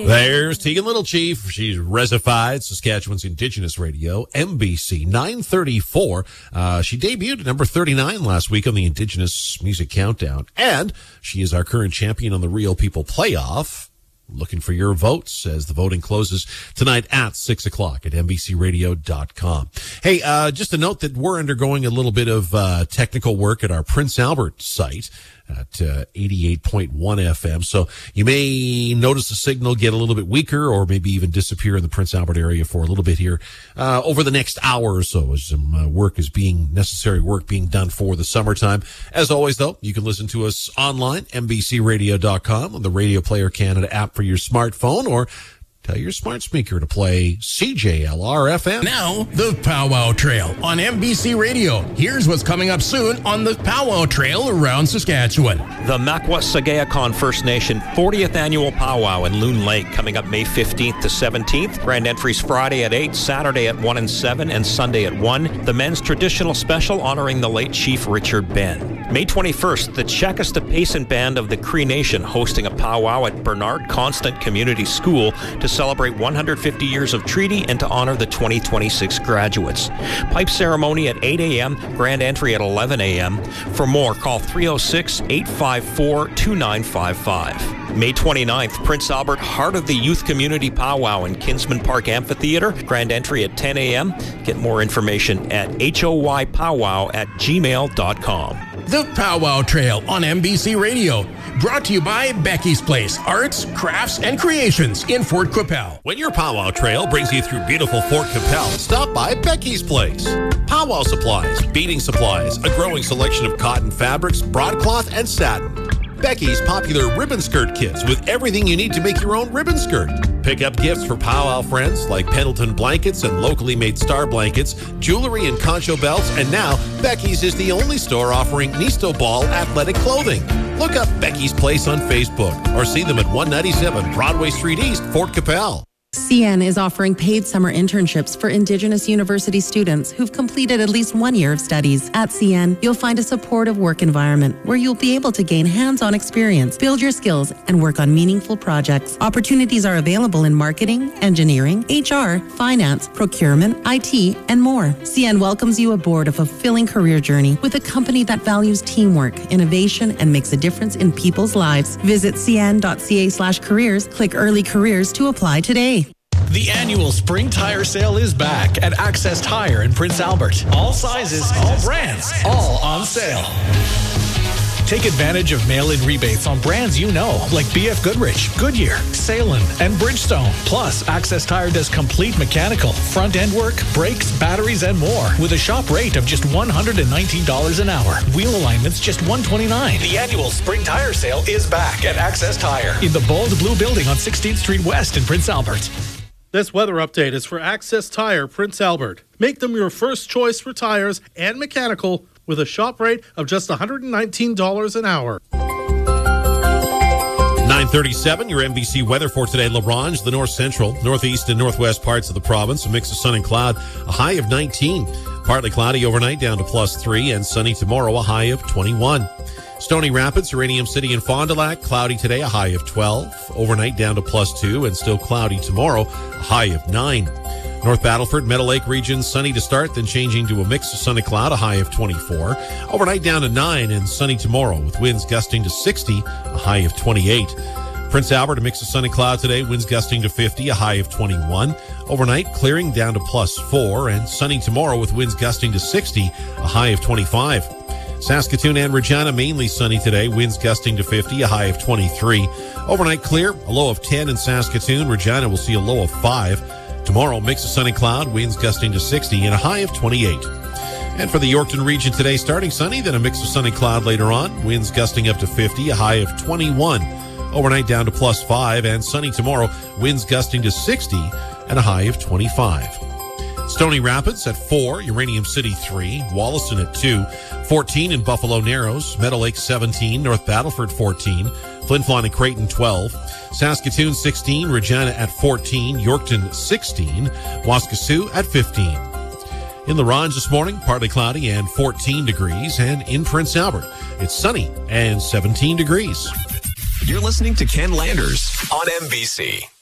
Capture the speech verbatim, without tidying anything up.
There's Tegan Little Chief. She's Resified, Saskatchewan's Indigenous Radio, M B C nine thirty-four. Uh, she debuted at number thirty-nine last week on the Indigenous Music Countdown, and she is our current champion on the Real People Playoff. Looking for your votes as the voting closes tonight at six o'clock at N B C radio dot com. Hey, uh, just a note that we're undergoing a little bit of uh, technical work at our Prince Albert site at uh, eighty-eight point one F M. So you may notice the signal get a little bit weaker or maybe even disappear in the Prince Albert area for a little bit here uh, over the next hour or so as some uh, work is being, necessary work being done for the summertime. As always, though, you can listen to us online, N B C radio dot com, on the Radio Player Canada app for your smartphone, or tell your smart speaker to play C J L R F M. Now, the Powwow Trail on N B C Radio. Here's what's coming up soon on the Powwow Trail around Saskatchewan. The Makwa Sagayakan First Nation fortieth Annual Powwow in Loon Lake coming up May fifteenth to seventeenth. Grand entries Friday at eight, Saturday at one and seven, and Sunday at one. The men's traditional special honoring the late Chief Richard Ben. May twenty-first, the Chakasta Payson Band of the Cree Nation hosting a powwow at Bernard Constant Community School to celebrate one hundred fifty years of treaty and to honor the twenty twenty-six graduates. Pipe ceremony at eight a.m., grand entry at eleven a.m. For more, call three oh six, eight five four, two nine five five. May twenty-ninth, Prince Albert Heart of the Youth Community Powwow in Kinsman Park Amphitheatre. Grand entry at ten a.m. Get more information at hoypowwow at gmail dot com. The Powwow Trail on N B C Radio. Brought to you by Becky's Place, Arts, Crafts, and Creations in Fort Qu'Appelle. When your Powwow Trail brings you through beautiful Fort Qu'Appelle, stop by Becky's Place. Powwow supplies, beading supplies, a growing selection of cotton fabrics, broadcloth, and satin. Becky's popular ribbon skirt kits with everything you need to make your own ribbon skirt. Pick up gifts for powwow friends like Pendleton blankets and locally made star blankets, jewelry and concho belts, and now Becky's is the only store offering Nisto Ball athletic clothing. Look up Becky's Place on Facebook or see them at one ninety-seven Broadway Street East, Fort Qu'Appelle. C N is offering paid summer internships for Indigenous university students who've completed at least one year of studies. At C N, you'll find a supportive work environment where you'll be able to gain hands-on experience, build your skills, and work on meaningful projects. Opportunities are available in marketing, engineering, H R, finance, procurement, I T, and more. C N welcomes you aboard a fulfilling career journey with a company that values teamwork, innovation, and makes a difference in people's lives. Visit cn.ca slash careers, click early careers to apply today. The annual spring tire sale is back at Access Tire in Prince Albert. All sizes, all brands, all on sale. Take advantage of mail-in rebates on brands you know, like B F Goodrich, Goodyear, Salem, and Bridgestone. Plus, Access Tire does complete mechanical, front-end work, brakes, batteries, and more, with a shop rate of just one hundred nineteen dollars an hour. Wheel alignments just one hundred twenty-nine dollars. The annual spring tire sale is back at Access Tire in the bold blue building on sixteenth Street West in Prince Albert. This weather update is for Access Tire, Prince Albert. Make them your first choice for tires and mechanical with a shop rate of just one hundred nineteen dollars an hour. nine thirty-seven, your N B C weather for today. La Ronge, the north central, northeast, and northwest parts of the province. A mix of sun and cloud, a high of nineteen. Partly cloudy overnight, down to plus three, and sunny tomorrow, a high of twenty-one. Stony Rapids, Uranium City, and Fond du Lac, cloudy today, a high of twelve. Overnight down to plus two, and still cloudy tomorrow, a high of nine. North Battleford, Meadow Lake region, sunny to start, then changing to a mix of sun and cloud, a high of twenty-four. Overnight down to nine, and sunny tomorrow, with winds gusting to sixty, a high of twenty-eight. Prince Albert, a mix of sun and cloud today, winds gusting to fifty, a high of twenty-one. Overnight, clearing down to plus four, and sunny tomorrow with winds gusting to sixty, a high of twenty-five. Saskatoon and Regina, mainly sunny today, winds gusting to fifty, a high of twenty-three. Overnight clear, a low of ten in Saskatoon. Regina will see a low of five. Tomorrow, mix of sun and cloud, winds gusting to sixty, and a high of twenty-eight. And for the Yorkton region today, starting sunny, then a mix of sun and cloud later on, winds gusting up to fifty, a high of twenty-one. Overnight down to plus five, and sunny tomorrow, winds gusting to sixty, and a high of twenty-five. Stony Rapids at four, Uranium City three, Wollaston at two, fourteen in Buffalo Narrows, Meadow Lake seventeen, North Battleford fourteen, Flin Flon and Creighton twelve, Saskatoon sixteen, Regina at fourteen, Yorkton sixteen, Waskesiu at fifteen. In La Ronge this morning, partly cloudy and fourteen degrees, and in Prince Albert, it's sunny and seventeen degrees. You're listening to Ken Landers on N B C.